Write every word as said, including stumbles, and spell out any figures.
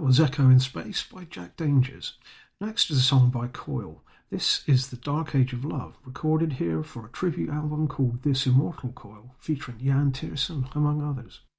was Echo in Space by Jack Dangers. Next is a song by Coil. This is The Dark Age of Love, recorded here for a tribute album called This Immortal Coil, featuring Jan Tiersen, among others.